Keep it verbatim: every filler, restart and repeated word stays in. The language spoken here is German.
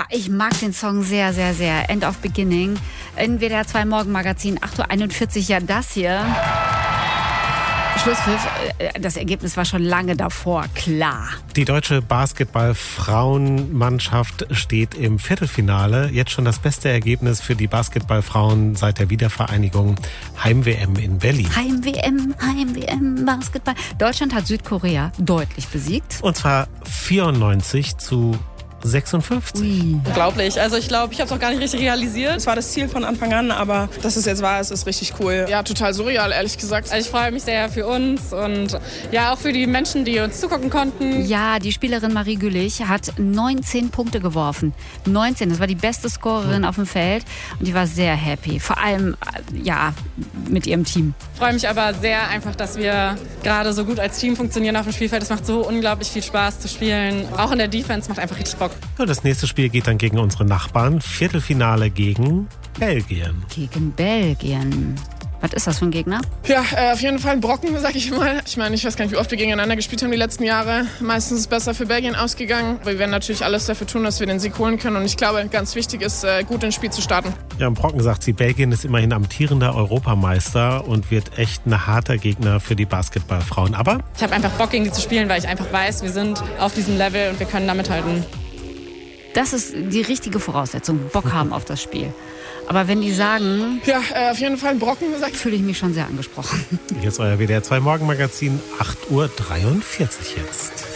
ich mag den Song sehr, sehr, sehr. End of Beginning. In W D R zwei Morgenmagazin, acht Uhr einundvierzig, ja das hier. Schlusspfiff, das Ergebnis war schon lange davor, klar. Die deutsche Basketball-Frauenmannschaft steht im Viertelfinale. Jetzt schon das beste Ergebnis für die Basketballfrauen seit der Wiedervereinigung. Heim-W M in Berlin. Heim-W M, Heim-W M, Basketball. Deutschland hat Südkorea deutlich besiegt. Und zwar vierundneunzig zu sechsundfünfzig. Ui. Unglaublich. Also ich glaube, ich habe es auch gar nicht richtig realisiert. Es war das Ziel von Anfang an, aber dass es jetzt war, ist, ist richtig cool. Ja, total surreal, ehrlich gesagt. Also ich freue mich sehr für uns und ja auch für die Menschen, die uns zugucken konnten. Ja, die Spielerin Marie Gülich hat neunzehn Punkte geworfen. neunzehn, das war die beste Scorerin auf dem Feld und die war sehr happy. Vor allem, ja, mit ihrem Team. Ich freue mich aber sehr einfach, dass wir gerade so gut als Team funktionieren auf dem Spielfeld. Es macht so unglaublich viel Spaß zu spielen. Auch in der Defense macht einfach richtig Bock. Und das nächste Spiel geht dann gegen unsere Nachbarn. Viertelfinale gegen Belgien. Gegen Belgien. Was ist das für ein Gegner? Ja, äh, auf jeden Fall ein Brocken, sag ich mal. Ich meine, ich weiß gar nicht, wie oft wir gegeneinander gespielt haben die letzten Jahre. Meistens ist es besser für Belgien ausgegangen. Aber wir werden natürlich alles dafür tun, dass wir den Sieg holen können. Und ich glaube, ganz wichtig ist, äh, gut ins Spiel zu starten. Ja, im Brocken sagt sie, Belgien ist immerhin amtierender Europameister und wird echt ein harter Gegner für die Basketballfrauen. Aber ich habe einfach Bock, gegen die zu spielen, weil ich einfach weiß, wir sind auf diesem Level und wir können da mithalten. Das ist die richtige Voraussetzung, Bock haben auf das Spiel. Aber wenn die sagen, ja, äh, auf jeden Fall ein Brocken, fühle ich mich schon sehr angesprochen. Jetzt euer W D R zwei Morgenmagazin, acht Uhr dreiundvierzig jetzt.